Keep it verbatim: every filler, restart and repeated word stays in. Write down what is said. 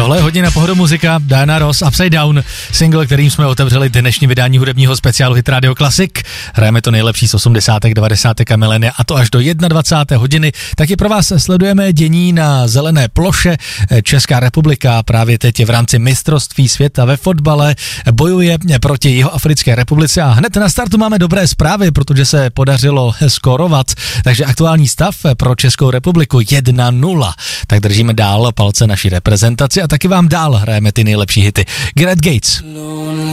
Tohle je hodina Pohoda muzika, Diana Ross, Upside Down, single, kterým jsme otevřeli dnešní vydání hudebního speciálu Hit Radio Classic. Hrajeme to nejlepší z osmdesátek, devadesátek a milénia a to až do dvacáté jedné hodiny. Taky pro vás sledujeme dění na zelené ploše. Česká republika právě teď je v rámci mistrovství světa ve fotbale, bojuje proti Jihoafrické republice a hned na startu máme dobré zprávy, protože se podařilo skórovat, takže aktuální stav pro Českou republiku jedna nula. Tak držíme dál palce naší reprezentaci a taky vám dál hrajeme ty nejlepší hity. Gareth Gates.